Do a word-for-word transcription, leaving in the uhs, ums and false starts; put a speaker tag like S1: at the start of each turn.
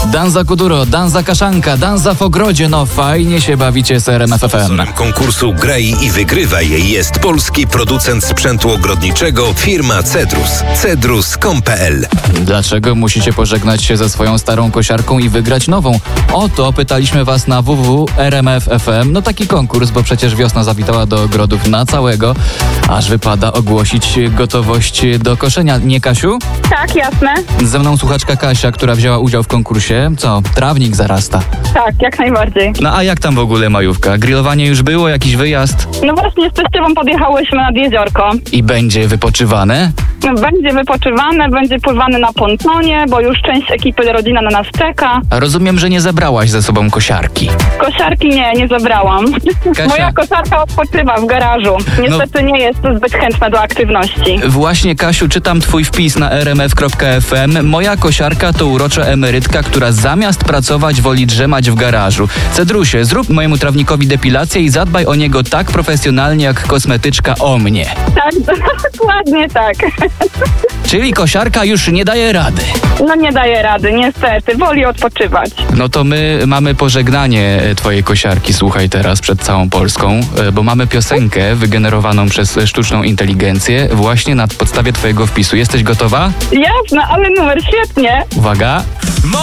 S1: Danza Kuduro, Danza Kaszanka, Danza w ogrodzie. No fajnie się bawicie z R M F F M.
S2: Sponsorem konkursu Graj i Wygrywaj jest polski producent sprzętu ogrodniczego firma Cedrus. cedrus kropka com kropka p l.
S1: Dlaczego musicie pożegnać się ze swoją starą kosiarką i wygrać nową? O to pytaliśmy was na w w w kropka r m f kropka f m. No taki konkurs, bo przecież wiosna zawitała do ogrodów na całego, aż wypada ogłosić gotowość do koszenia. Nie, Kasiu?
S3: Tak, jasne.
S1: Ze mną słuchaczka Kasia, która wzięła udział w konkursie. Co? Trawnik zarasta.
S3: Tak, jak najbardziej.
S1: No a jak tam w ogóle majówka? Grillowanie już było? Jakiś wyjazd?
S3: No właśnie z teściową podjechałyśmy nad jeziorko.
S1: I będzie wypoczywane?
S3: Będzie wypoczywane, będzie pływane na pontonie, bo już część ekipy, rodzina na nas czeka.
S1: A rozumiem, że nie zabrałaś ze sobą kosiarki.
S3: Kosiarki nie, nie zabrałam.
S1: Kasia.
S3: Moja kosiarka odpoczywa w garażu. Niestety no, nie jest zbyt chętna do aktywności.
S1: Właśnie, Kasiu, czytam twój wpis na r m f kropka f m. Moja kosiarka to urocza emerytka, która zamiast pracować woli drzemać w garażu. Cedrusie, zrób mojemu trawnikowi depilację i zadbaj o niego tak profesjonalnie jak kosmetyczka o mnie.
S3: Tak, dokładnie tak.
S1: Czyli kosiarka już nie daje rady.
S3: No nie daje rady, niestety. Woli odpoczywać.
S1: No to my mamy pożegnanie twojej kosiarki, słuchaj teraz, przed całą Polską, bo mamy piosenkę wygenerowaną przez sztuczną inteligencję właśnie na podstawie twojego wpisu. Jesteś gotowa?
S3: Jasne, ale numer świetnie.
S1: Uwaga.